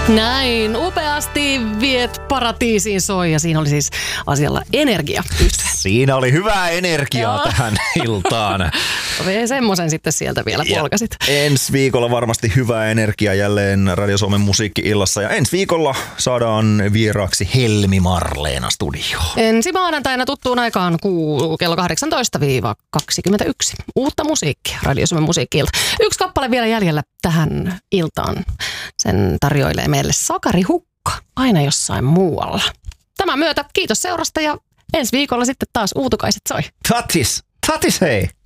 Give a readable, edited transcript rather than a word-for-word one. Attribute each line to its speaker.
Speaker 1: Näin upeasti viet paratiisiin soi ja siinä oli siis asialla energia.
Speaker 2: Siinä oli hyvää energiaa tähän iltaan.
Speaker 1: Semmoisen sitten sieltä vielä polkasit.
Speaker 2: Ensi viikolla varmasti hyvää energiaa jälleen Radio Suomen musiikki-illassa ja ensi viikolla saadaan vieraaksi Helmi Marleena studioon.
Speaker 1: Ensi maanantaina tuttuun aikaan kello 18-21. Uutta musiikkia Radio Suomen musiikki-ilta. Yksi kappale vielä jäljellä tähän iltaan. Sen tarjoilee meille Sakari Hukka aina jossain muualla. Tämän myötä kiitos seurasta ja ensi viikolla sitten taas uutukaiset soi.
Speaker 2: Tatis hei!